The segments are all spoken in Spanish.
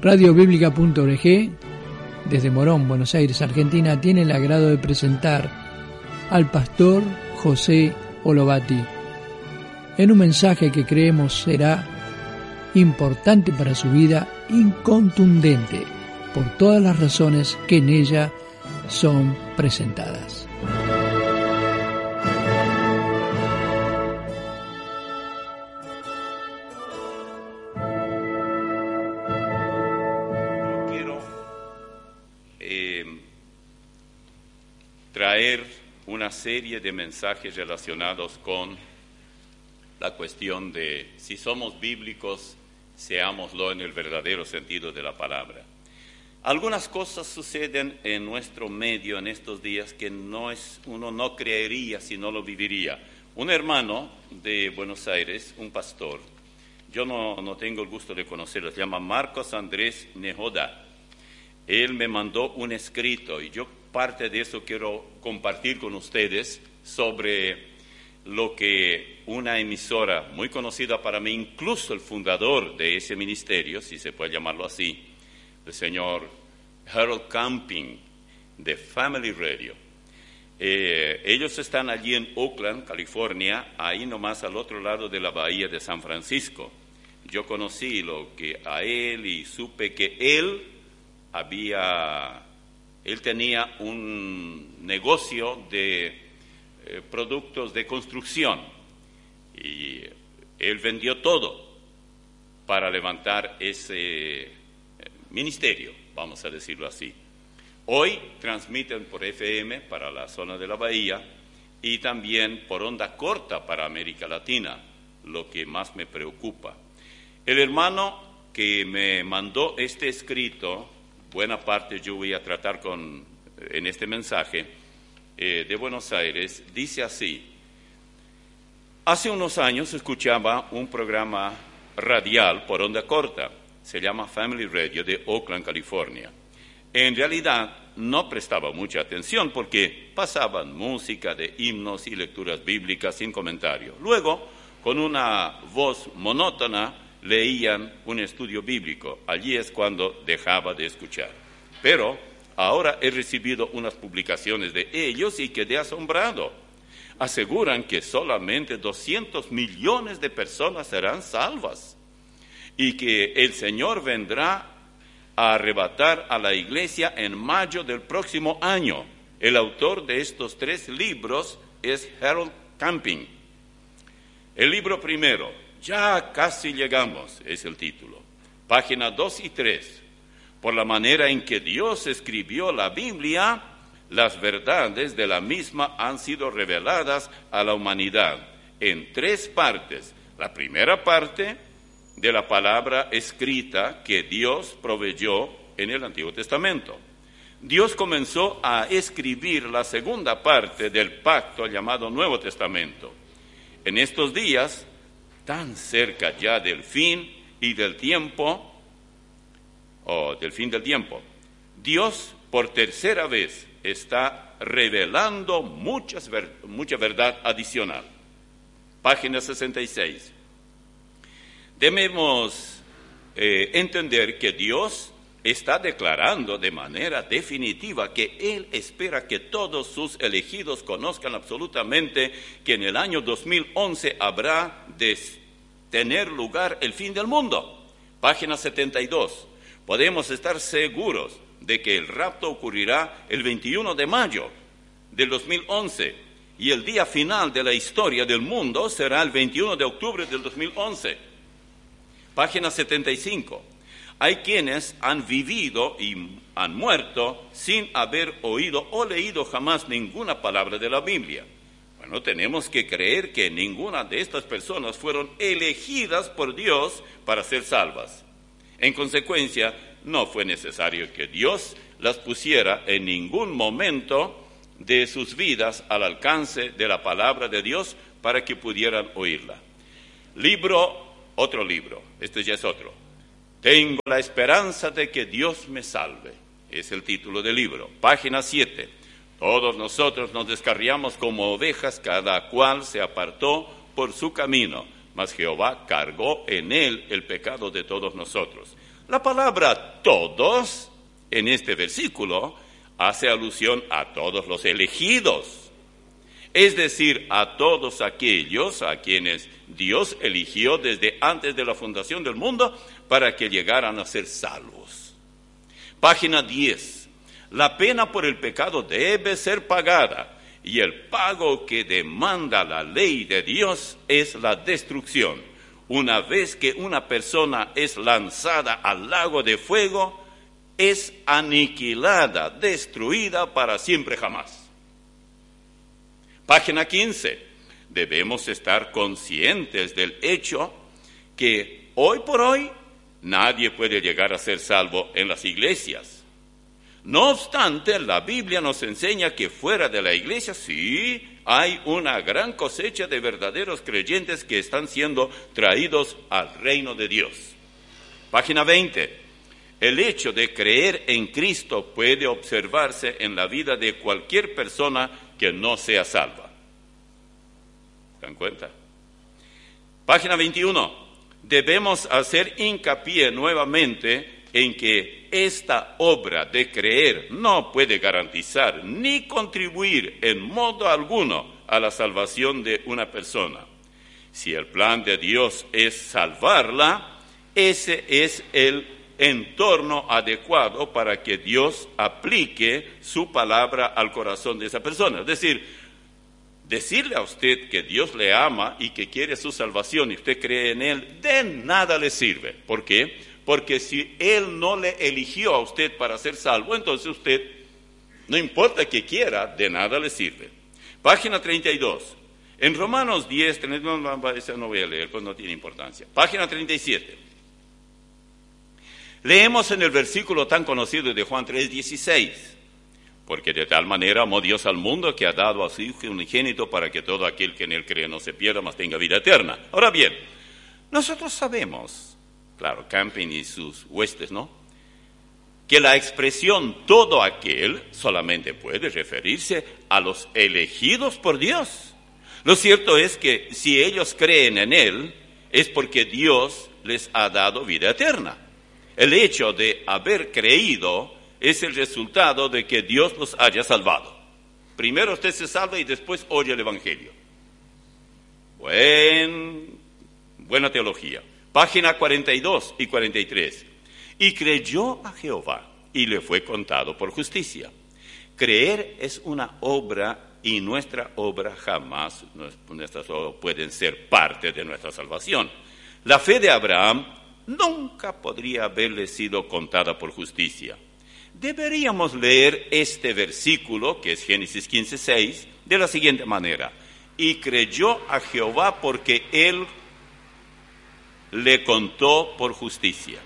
Radiobiblica.org, desde Morón, Buenos Aires, Argentina, tiene el agrado de presentar al pastor José Olovati en un mensaje que creemos será importante para su vida y contundente por todas las razones que en ella son presentadas. Quiero traer una serie de mensajes relacionados con la cuestión de si somos bíblicos, seámoslo en el verdadero sentido de la palabra. Algunas cosas suceden en nuestro medio en estos días que uno no creería si no lo viviría. Un hermano de Buenos Aires, un pastor, yo no tengo el gusto de conocerlo, se llama Marcos Andrés Nejoda. Él me mandó un escrito y yo parte de eso quiero compartir con ustedes sobre lo que una emisora muy conocida para mí, incluso el fundador de ese ministerio, si se puede llamarlo así, el señor Harold Camping, de Family Radio. Ellos están allí en Oakland, California, ahí nomás al otro lado de la bahía de San Francisco. Yo conocí a él y supe que él tenía un negocio de productos de construcción y él vendió todo para levantar ese ministerio, vamos a decirlo así. Hoy transmiten por FM para la zona de la bahía y también por onda corta para América Latina, lo que más me preocupa. El hermano que me mandó este escrito, buena parte yo voy a tratar en este mensaje, de Buenos Aires, dice así: hace unos años escuchaba un programa radial por onda corta, se llama Family Radio, de Oakland, California. En realidad no prestaba mucha atención porque pasaban música de himnos y lecturas bíblicas sin comentario. Luego, con una voz monótona, leían un estudio bíblico. Allí es cuando dejaba de escuchar. Pero ahora he recibido unas publicaciones de ellos y quedé asombrado. Aseguran que solamente 200 millones de personas serán salvas y que el Señor vendrá a arrebatar a la iglesia en mayo del próximo año. El autor de estos 3 libros es Harold Camping. El libro primero, Ya casi llegamos, es el título. Páginas 2 y 3. Por la manera en que Dios escribió la Biblia, las verdades de la misma han sido reveladas a la humanidad en 3 partes. La primera parte de la palabra escrita que Dios proveyó en el Antiguo Testamento. Dios comenzó a escribir la segunda parte del pacto llamado Nuevo Testamento. En estos días, tan cerca ya del fin y del tiempo, del fin del tiempo, Dios por tercera vez está revelando mucha verdad adicional. Página 66. Debemos entender que Dios está declarando de manera definitiva que Él espera que todos sus elegidos conozcan absolutamente que en el año 2011 habrá de tener lugar el fin del mundo. Página 72. Podemos estar seguros de que el rapto ocurrirá el 21 de mayo del 2011 y el día final de la historia del mundo será el 21 de octubre del 2011. Página 75. Hay quienes han vivido y han muerto sin haber oído o leído jamás ninguna palabra de la Biblia. Bueno, tenemos que creer que ninguna de estas personas fueron elegidas por Dios para ser salvas. En consecuencia, no fue necesario que Dios las pusiera en ningún momento de sus vidas al alcance de la palabra de Dios para que pudieran oírla. Otro libro, este ya es otro. Tengo la esperanza de que Dios me salve. Es el título del libro. Página 7. Todos nosotros nos descarriamos como ovejas, cada cual se apartó por su camino. mas Jehová cargó en él el pecado de todos nosotros. La palabra todos en este versículo hace alusión a todos los elegidos, es decir, a todos aquellos a quienes Dios eligió desde antes de la fundación del mundo para que llegaran a ser salvos. Página 10. La pena por el pecado debe ser pagada, y el pago que demanda la ley de Dios es la destrucción. Una vez que una persona es lanzada al lago de fuego, es aniquilada, destruida para siempre jamás. Página 15. Debemos estar conscientes del hecho que hoy por hoy nadie puede llegar a ser salvo en las iglesias. No obstante, la Biblia nos enseña que fuera de la iglesia sí hay una gran cosecha de verdaderos creyentes que están siendo traídos al reino de Dios. Página 20. El hecho de creer en Cristo puede observarse en la vida de cualquier persona que no sea salva. ¿Se dan cuenta? Página 21. Debemos hacer hincapié nuevamente en que esta obra de creer no puede garantizar ni contribuir en modo alguno a la salvación de una persona. Si el plan de Dios es salvarla, ese es el entorno adecuado para que Dios aplique su palabra al corazón de esa persona. Es decir, decirle a usted que Dios le ama y que quiere su salvación y usted cree en Él, de nada le sirve. ¿Por qué? Porque si Él no le eligió a usted para ser salvo, entonces usted, no importa que quiera, de nada le sirve. Página 32. En Romanos 10, no voy a leer, pues no tiene importancia. Página 37. Leemos en el versículo tan conocido de Juan 3:16. Porque de tal manera amó Dios al mundo que ha dado a su Hijo unigénito para que todo aquel que en Él cree no se pierda, mas tenga vida eterna. Ahora bien, nosotros sabemos, claro, Camping y sus huestes, ¿no?, que la expresión todo aquel solamente puede referirse a los elegidos por Dios. Lo cierto es que si ellos creen en Él, es porque Dios les ha dado vida eterna. El hecho de haber creído es el resultado de que Dios los haya salvado. Primero usted se salva y después oye el Evangelio. Buena teología. Página 42 y 43. Y creyó a Jehová y le fue contado por justicia. Creer es una obra y nuestra obra jamás, nuestras obras pueden ser parte de nuestra salvación. La fe de Abraham nunca podría haberle sido contada por justicia. Deberíamos leer este versículo, que es Génesis 15:6, de la siguiente manera. Y creyó a Jehová porque Él le contó por justicia.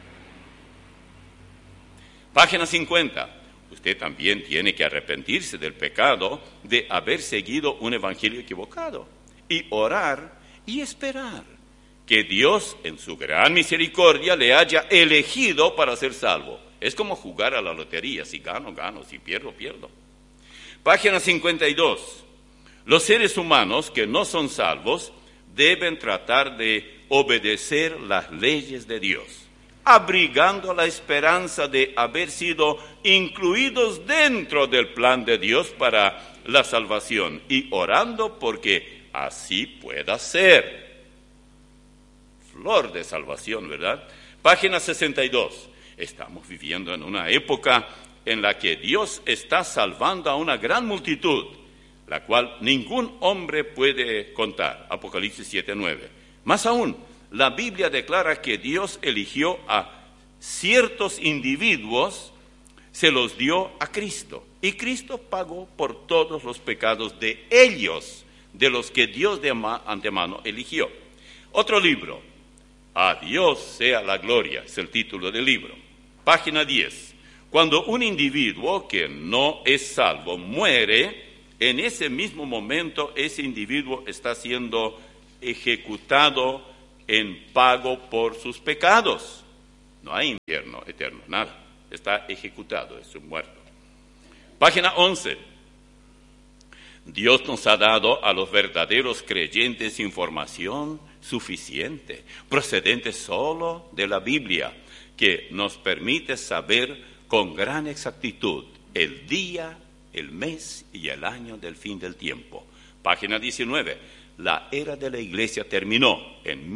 Página 50. Usted también tiene que arrepentirse del pecado de haber seguido un evangelio equivocado y orar y esperar que Dios en su gran misericordia le haya elegido para ser salvo. Es como jugar a la lotería, si gano, gano, si pierdo, pierdo. Página 52. Los seres humanos que no son salvos deben tratar de obedecer las leyes de Dios, abrigando la esperanza de haber sido incluidos dentro del plan de Dios para la salvación y orando porque así pueda ser. Flor de salvación, ¿verdad? Página 62. Estamos viviendo en una época en la que Dios está salvando a una gran multitud, la cual ningún hombre puede contar. Apocalipsis 7:9. Más aún, la Biblia declara que Dios eligió a ciertos individuos, se los dio a Cristo. Y Cristo pagó por todos los pecados de ellos, de los que Dios de antemano eligió. Otro libro, A Dios sea la gloria, es el título del libro. Página 10. Cuando un individuo que no es salvo muere, en ese mismo momento ese individuo está siendo ejecutado en pago por sus pecados. No hay infierno eterno, nada. Está ejecutado, es un muerto. Página 11. Dios nos ha dado a los verdaderos creyentes información suficiente, procedente solo de la Biblia, que nos permite saber con gran exactitud el día, el mes y el año del fin del tiempo. Página 19. La era de la Iglesia terminó en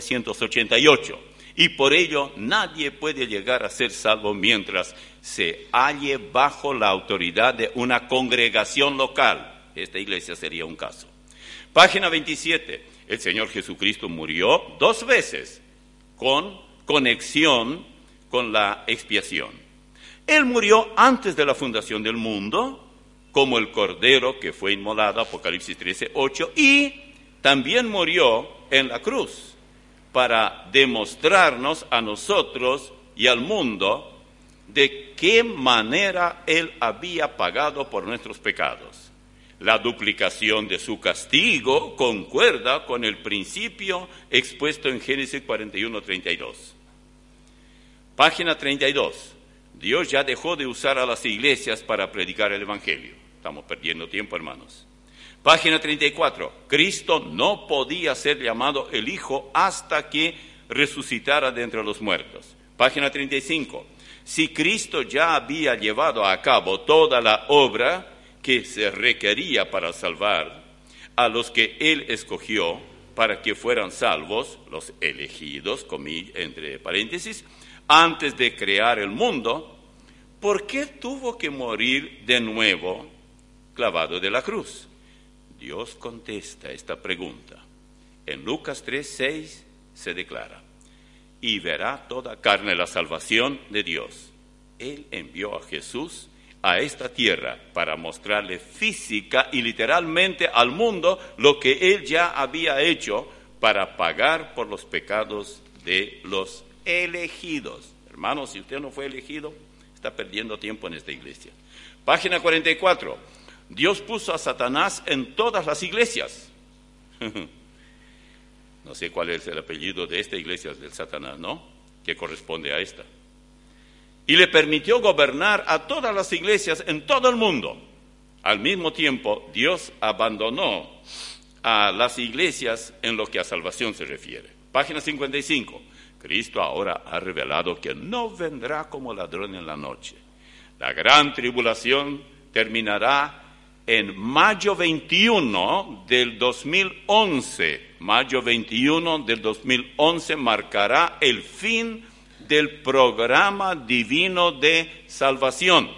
1988 y por ello nadie puede llegar a ser salvo mientras se halle bajo la autoridad de una congregación local. Esta iglesia sería un caso. Página 27. El Señor Jesucristo murió 2 veces con conexión con la expiación. Él murió antes de la fundación del mundo, como el Cordero que fue inmolado, Apocalipsis 13:8, y también murió en la cruz para demostrarnos a nosotros y al mundo de qué manera Él había pagado por nuestros pecados. La duplicación de su castigo concuerda con el principio expuesto en Génesis 41:32. Página 32. Dios ya dejó de usar a las iglesias para predicar el Evangelio. Estamos perdiendo tiempo, hermanos. Página 34. Cristo no podía ser llamado el Hijo hasta que resucitara de entre los muertos. Página 35. Si Cristo ya había llevado a cabo toda la obra que se requería para salvar a los que Él escogió para que fueran salvos, los elegidos, entre paréntesis, antes de crear el mundo, ¿por qué tuvo que morir de nuevo clavado de la cruz? Dios contesta esta pregunta. En Lucas 3:6 se declara: y verá toda carne la salvación de Dios. Él envió a Jesús a esta tierra para mostrarle física y literalmente al mundo lo que Él ya había hecho para pagar por los pecados de los elegidos. Hermanos, si usted no fue elegido, está perdiendo tiempo en esta iglesia. Página 44. Dios puso a Satanás en todas las iglesias. No sé cuál es el apellido de esta iglesia del Satanás, ¿no? Que corresponde a esta. Y le permitió gobernar a todas las iglesias en todo el mundo. Al mismo tiempo, Dios abandonó a las iglesias en lo que a salvación se refiere. Página 55. Cristo ahora ha revelado que no vendrá como ladrón en la noche. La gran tribulación terminará en mayo 21 del 2011. Mayo 21 del 2011 marcará el fin del programa divino de salvación.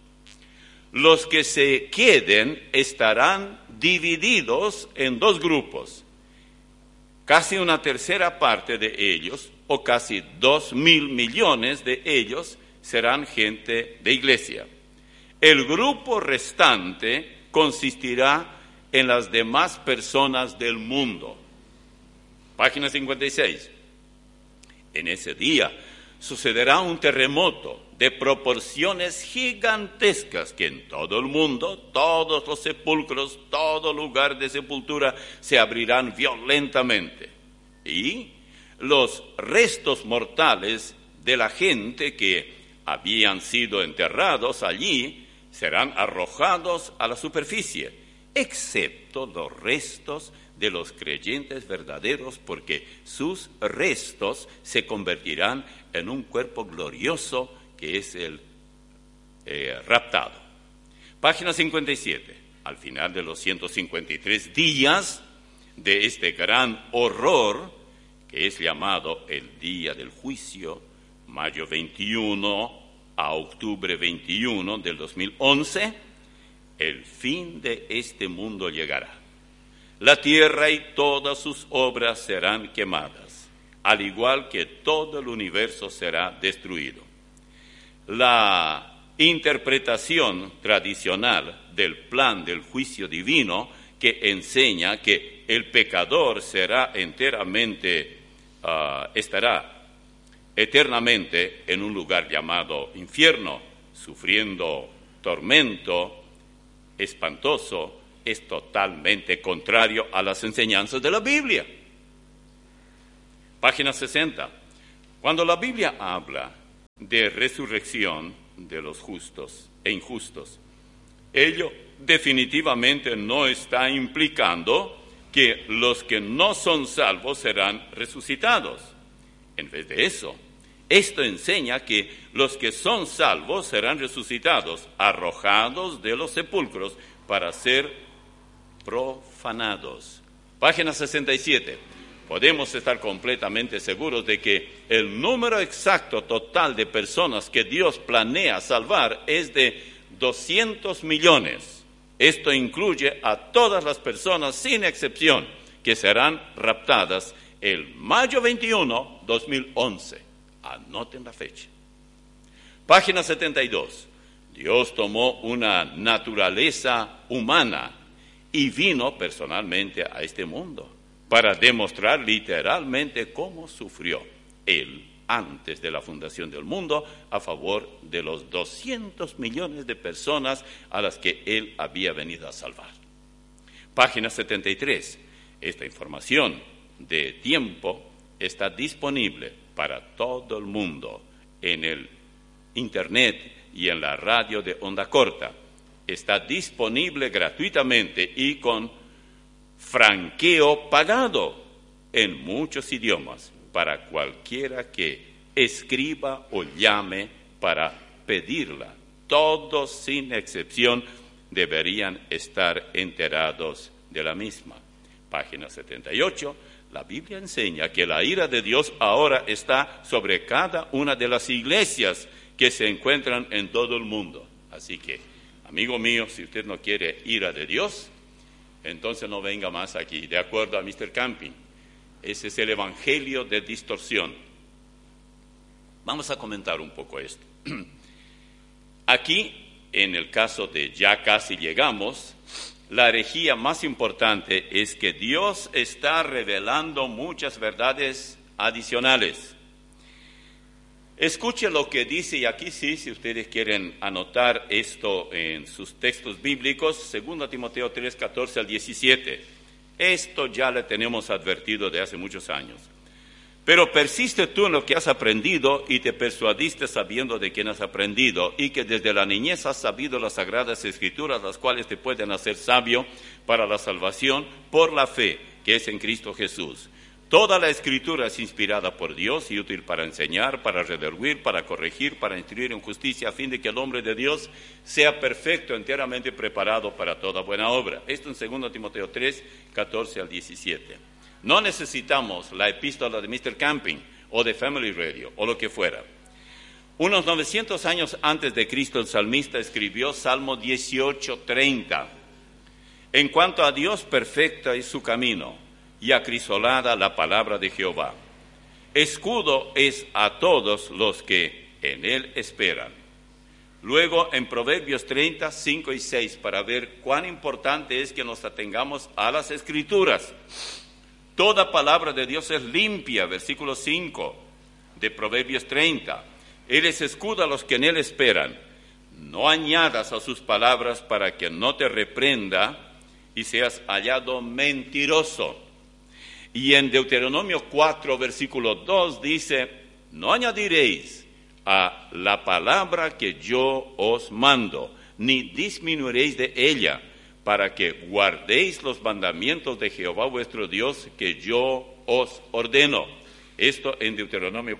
Los que se queden estarán divididos en 2 grupos. Casi una tercera parte de ellos, o casi 2.000 millones de ellos, serán gente de iglesia. El grupo restante consistirá en las demás personas del mundo. Página 56. En ese día sucederá un terremoto de proporciones gigantescas que en todo el mundo, todos los sepulcros, todo lugar de sepultura se abrirán violentamente. Y los restos mortales de la gente que habían sido enterrados allí serán arrojados a la superficie, excepto los restos de los creyentes verdaderos, porque sus restos se convertirán en un cuerpo glorioso que es el raptado. Página 57. Al final de los 153 días de este gran horror, que es llamado el día del juicio, mayo 21 a octubre 21 del 2011, el fin de este mundo llegará. La tierra y todas sus obras serán quemadas, al igual que todo el universo será destruido. La interpretación tradicional del plan del juicio divino, que enseña que el pecador estará eternamente en un lugar llamado infierno, sufriendo tormento espantoso, es totalmente contrario a las enseñanzas de la Biblia. Página 60. Cuando la Biblia habla de resurrección de los justos e injustos, ello definitivamente no está implicando que los que no son salvos serán resucitados. En vez de eso, esto enseña que los que son salvos serán resucitados, arrojados de los sepulcros para ser profanados. Página 67. Podemos estar completamente seguros de que el número exacto total de personas que Dios planea salvar es de 200 millones. Esto incluye a todas las personas sin excepción que serán raptadas el mayo 21, 2011. Anoten la fecha. Página 72. Dios tomó una naturaleza humana y vino personalmente a este mundo para demostrar literalmente cómo sufrió Él antes de la fundación del mundo a favor de los 200 millones de personas a las que Él había venido a salvar. Página 73. Esta información de tiempo está disponible para todo el mundo en el Internet y en la radio de onda corta. Está disponible gratuitamente y con franqueo pagado en muchos idiomas para cualquiera que escriba o llame para pedirla. Todos sin excepción deberían estar enterados de la misma. Página 78. La Biblia enseña que la ira de Dios ahora está sobre cada una de las iglesias que se encuentran en todo el mundo. Así que, amigo mío, si usted no quiere ira de Dios, entonces no venga más aquí, de acuerdo a Mr. Camping. Ese es el evangelio de distorsión. Vamos a comentar un poco esto. Aquí, en el caso de ya casi llegamos, la herejía más importante es que Dios está revelando muchas verdades adicionales. Escuche lo que dice, y aquí sí, si ustedes quieren anotar esto en sus textos bíblicos, 2 Timoteo 3, 14 al 17. Esto ya le tenemos advertido de hace muchos años. Pero persiste tú en lo que has aprendido y te persuadiste sabiendo de quién has aprendido y que desde la niñez has sabido las sagradas escrituras, las cuales te pueden hacer sabio para la salvación por la fe que es en Cristo Jesús. Toda la escritura es inspirada por Dios y útil para enseñar, para redarguir, para corregir, para instruir en justicia, a fin de que el hombre de Dios sea perfecto, enteramente preparado para toda buena obra. Esto en 2 Timoteo 3, 14 al 17. No necesitamos la epístola de Mr. Camping o de Family Radio o lo que fuera. Unos 900 años antes de Cristo, el salmista escribió Salmo 18:30. En cuanto a Dios, perfecta es su camino y acrisolada la palabra de Jehová. Escudo es a todos los que en él esperan. Luego en Proverbios 30, 5 y 6, para ver cuán importante es que nos atengamos a las Escrituras. Toda palabra de Dios es limpia, versículo 5 de Proverbios 30. Él es escudo a los que en él esperan. No añadas a sus palabras para que no te reprenda y seas hallado mentiroso. Y en Deuteronomio 4, versículo 2 dice, no añadiréis a la palabra que yo os mando, ni disminuiréis de ella, para que guardéis los mandamientos de Jehová vuestro Dios que yo os ordeno. Esto en Deuteronomio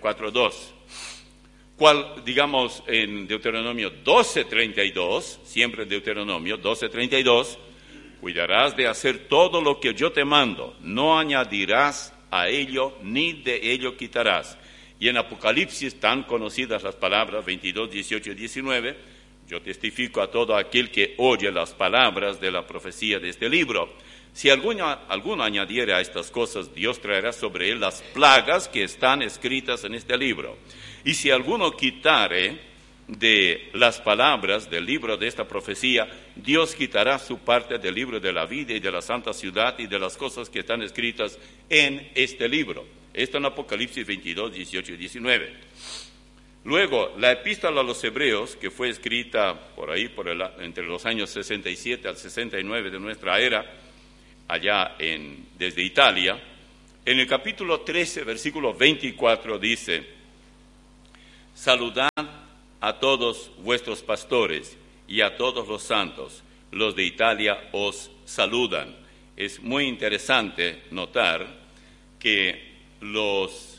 4:2. Digamos en Deuteronomio 12:32, siempre en Deuteronomio 12:32, cuidarás de hacer todo lo que yo te mando, no añadirás a ello ni de ello quitarás. Y en Apocalipsis, tan conocidas las palabras 22, 18 y 19, yo testifico a todo aquel que oye las palabras de la profecía de este libro. Si alguno añadiere a estas cosas, Dios traerá sobre él las plagas que están escritas en este libro. Y si alguno quitare de las palabras del libro de esta profecía, Dios quitará su parte del libro de la vida y de la santa ciudad y de las cosas que están escritas en este libro. Esto en Apocalipsis 22, 18 y 19. Luego, la epístola a los Hebreos, que fue escrita por ahí entre los años 67 al 69 de nuestra era, allá desde Italia, en el capítulo 13, versículo 24 dice, saludad a todos vuestros pastores y a todos los santos, los de Italia os saludan. es muy interesante notar que los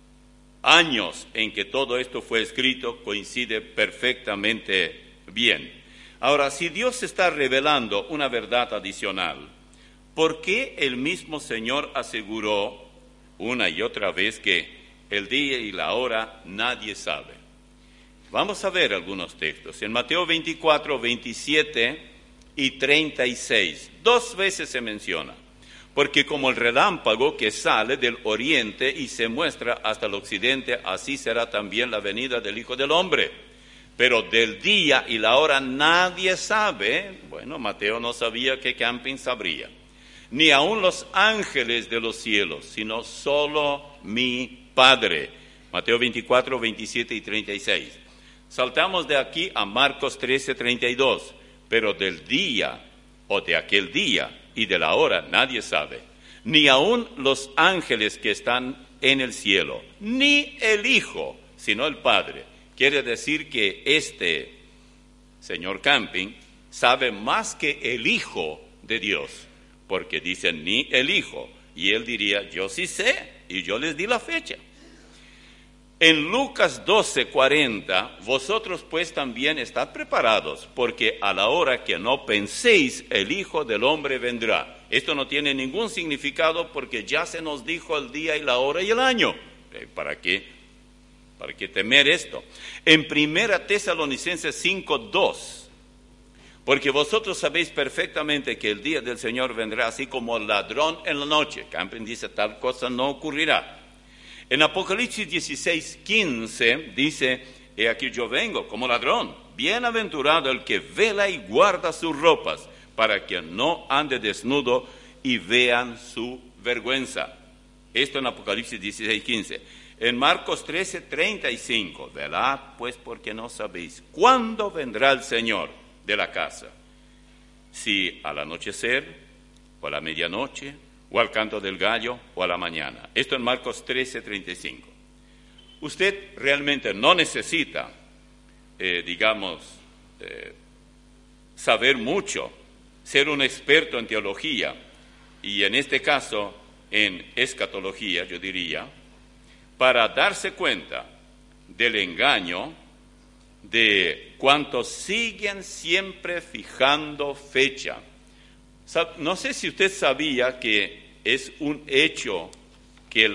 años en que todo esto fue escrito coincide perfectamente bien. Ahora, si Dios está revelando una verdad adicional, ¿por qué el mismo Señor aseguró una y otra vez que el día y la hora nadie sabe? Vamos a ver algunos textos. En Mateo 24, 27 y 36, 2 veces se menciona. Porque como el relámpago que sale del oriente y se muestra hasta el occidente, así será también la venida del Hijo del Hombre. Pero del día y la hora nadie sabe. Bueno, Mateo no sabía que Camping sabría. Ni aun los ángeles de los cielos, sino solo mi Padre. Mateo 24, 27 y 36. Saltamos de aquí a Marcos 13, 32. Pero del día o de aquel día y de la hora nadie sabe, ni aun los ángeles que están en el cielo, ni el Hijo, sino el Padre. Quiere decir que este señor Camping sabe más que el Hijo de Dios, porque dice ni el Hijo, y él diría, yo sí sé, y yo les di la fecha. En Lucas 12, 40, vosotros pues también estad preparados, porque a la hora que no penséis, el Hijo del Hombre vendrá. Esto no tiene ningún significado porque ya se nos dijo el día y la hora y el año. ¿Para qué temer esto? En 1 Tesalonicenses 5, 2, porque vosotros sabéis perfectamente que el día del Señor vendrá así como ladrón en la noche. Camping dice, tal cosa no ocurrirá. En Apocalipsis 16, 15 dice, he aquí yo vengo como ladrón, bienaventurado el que vela y guarda sus ropas, para que no ande desnudo y vean su vergüenza. Esto en Apocalipsis 16, 15. En Marcos 13, 35, velad pues porque no sabéis cuándo vendrá el Señor de la casa, si al anochecer o a la medianoche, o al canto del gallo, o a la mañana. Esto en Marcos 13, 35. Usted realmente no necesita, saber mucho, ser un experto en teología, y en este caso en escatología, yo diría, para darse cuenta del engaño de cuantos siguen siempre fijando fecha. No sé si usted sabía que es un hecho que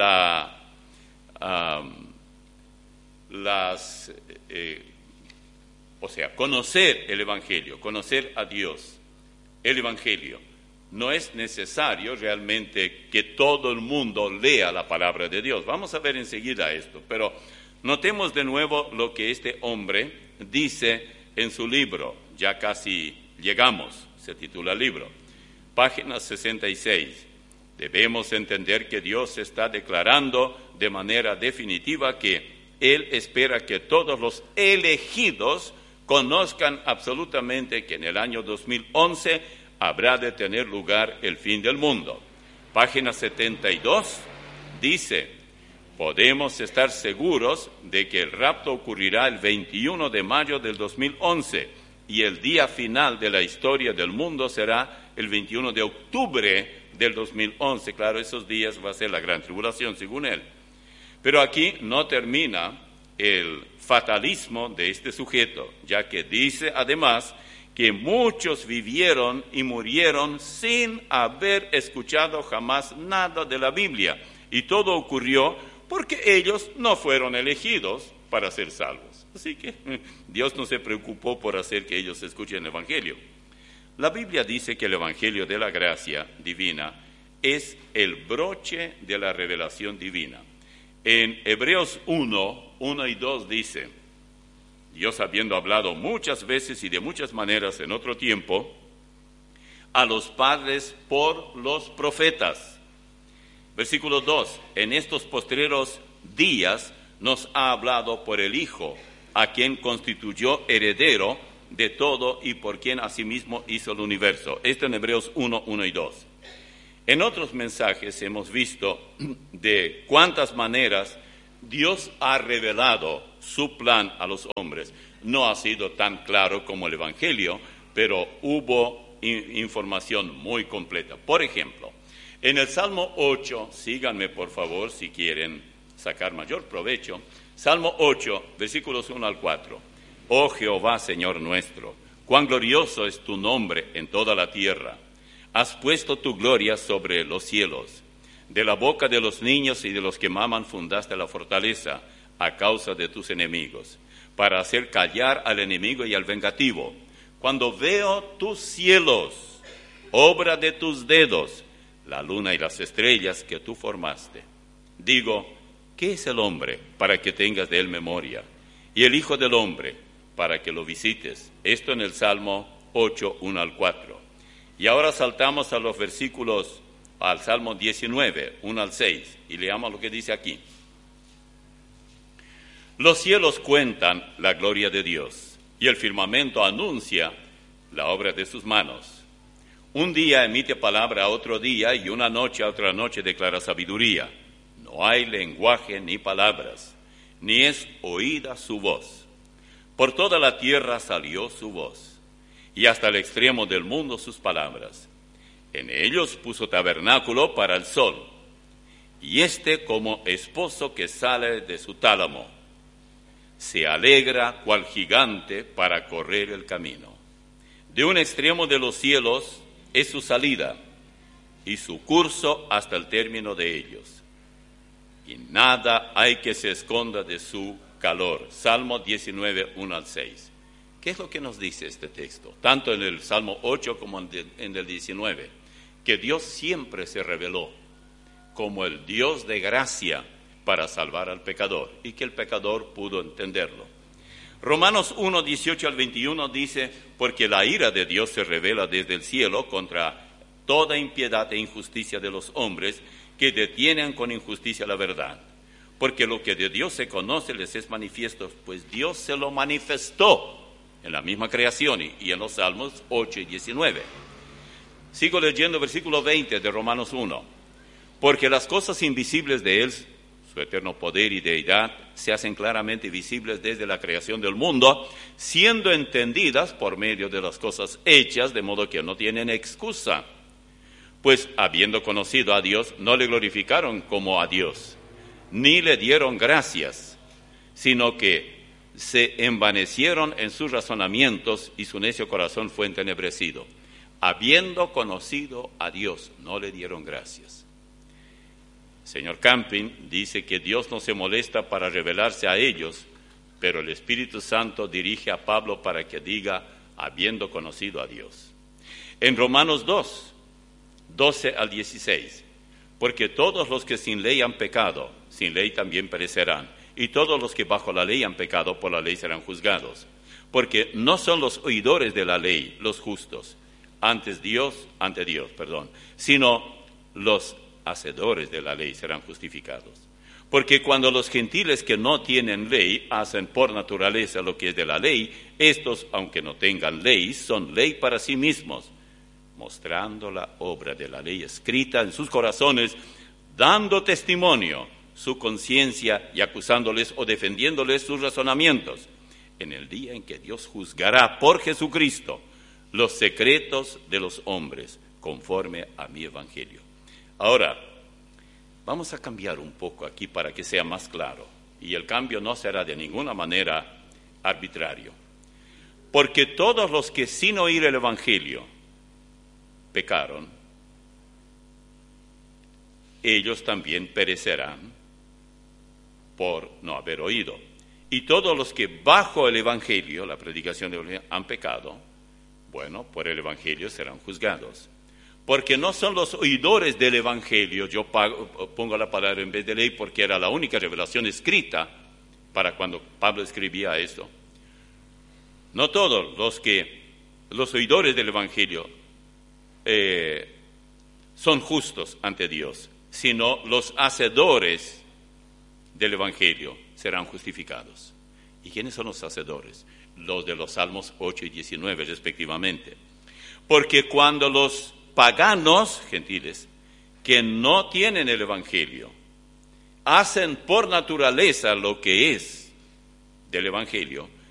conocer el Evangelio, conocer a Dios, el Evangelio, no es necesario realmente que todo el mundo lea la palabra de Dios. Vamos a ver enseguida esto, pero notemos de nuevo lo que este hombre dice en su libro. Ya casi llegamos, se titula el libro. Página 66. Debemos entender que Dios está declarando de manera definitiva que Él espera que todos los elegidos conozcan absolutamente que en el año 2011 habrá de tener lugar el fin del mundo. Página 72 dice, podemos estar seguros de que el rapto ocurrirá el 21 de mayo del 2011 y el día final de la historia del mundo será el 21 de octubre del 2011. Claro, esos días va a ser la gran tribulación, según él. Pero aquí no termina el fatalismo de este sujeto, ya que dice además que muchos vivieron y murieron sin haber escuchado jamás nada de la Biblia. Y todo ocurrió porque ellos no fueron elegidos para ser salvos. Así que Dios no se preocupó por hacer que ellos escuchen el Evangelio. La Biblia dice que el Evangelio de la gracia divina es el broche de la revelación divina. En Hebreos 1, 1 y 2 dice, Dios habiendo hablado muchas veces y de muchas maneras en otro tiempo, a los padres por los profetas. Versículo 2, en estos postreros días nos ha hablado por el Hijo, a quien constituyó heredero de todo y por quien asimismo hizo el universo. Esto en Hebreos 1, 1 y 2. En otros mensajes hemos visto de cuántas maneras Dios ha revelado su plan a los hombres. No ha sido tan claro como el Evangelio, pero hubo información muy completa. Por ejemplo, en el Salmo 8, síganme por favor si quieren sacar mayor provecho, Salmo 8, versículos 1 al 4. Oh Jehová, Señor nuestro, cuán glorioso es tu nombre en toda la tierra. Has puesto tu gloria sobre los cielos. De la boca de los niños y de los que maman fundaste la fortaleza a causa de tus enemigos, para hacer callar al enemigo y al vengativo. Cuando veo tus cielos, obra de tus dedos, la luna y las estrellas que tú formaste, digo, ¿qué es el hombre para que tengas de él memoria? Y el hijo del hombre para que lo visites. Esto en el Salmo 8, 1 al 4. Y ahora saltamos a los versículos, al Salmo 19, 1 al 6, y leamos lo que dice aquí. Los cielos cuentan la gloria de Dios, y el firmamento anuncia la obra de sus manos. Un día emite palabra a otro día, y una noche a otra noche declara sabiduría. No hay lenguaje ni palabras, ni es oída su voz. Por toda la tierra salió su voz, y hasta el extremo del mundo sus palabras. En ellos puso tabernáculo para el sol, y como esposo que sale de su tálamo. Se alegra cual gigante para correr el camino. De un extremo de los cielos es su salida, y su curso hasta el término de ellos. Y nada hay que se esconda de su calor. Salmo 19, 1 al 6. ¿Qué es lo que nos dice este texto? Tanto en el Salmo 8 como en el 19. Que Dios siempre se reveló como el Dios de gracia para salvar al pecador, y que el pecador pudo entenderlo. Romanos 1, 18 al 21 dice, porque la ira de Dios se revela desde el cielo contra toda impiedad e injusticia de los hombres que detienen con injusticia la verdad. Porque lo que de Dios se conoce les es manifiesto, pues Dios se lo manifestó en la misma creación y en los Salmos 8 y 19. Sigo leyendo versículo 20 de Romanos 1. Porque las cosas invisibles de Él, su eterno poder y deidad, se hacen claramente visibles desde la creación del mundo, siendo entendidas por medio de las cosas hechas, de modo que no tienen excusa. Pues habiendo conocido a Dios, no le glorificaron como a Dios, ni le dieron gracias, sino que se envanecieron en sus razonamientos y su necio corazón fue entenebrecido. Habiendo conocido a Dios, no le dieron gracias. Señor Camping dice que Dios no se molesta para revelarse a ellos, pero el Espíritu Santo dirige a Pablo para que diga, habiendo conocido a Dios. En Romanos 2, 12 al 16, porque todos los que sin ley han pecado, sin ley también perecerán, y todos los que bajo la ley han pecado, por la ley serán juzgados. Porque no son los oidores de la ley los justos, ante Dios, sino los hacedores de la ley serán justificados. Porque cuando los gentiles que no tienen ley hacen por naturaleza lo que es de la ley, estos, aunque no tengan ley, son ley para sí mismos, mostrando la obra de la ley escrita en sus corazones, dando testimonio su conciencia y acusándoles o defendiéndoles sus razonamientos, en el día en que Dios juzgará por Jesucristo los secretos de los hombres, conforme a mi evangelio. Ahora, vamos a cambiar un poco aquí para que sea más claro, y el cambio no será de ninguna manera arbitrario. Porque todos los que sin oír el evangelio pecaron, ellos también perecerán por no haber oído. Y todos los que bajo el evangelio, la predicación del evangelio, han pecado, bueno, por el evangelio serán juzgados. Porque no son los oidores del evangelio, yo pongo la palabra en vez de ley porque era la única revelación escrita para cuando Pablo escribía eso. No todos los oidores del evangelio son justos ante Dios, sino los hacedores del evangelio serán justificados. ¿Y quiénes son los hacedores? Los de los Salmos 8 y 19 respectivamente. Porque cuando los paganos, gentiles, que no tienen el evangelio, hacen por naturaleza lo que es del evangelio,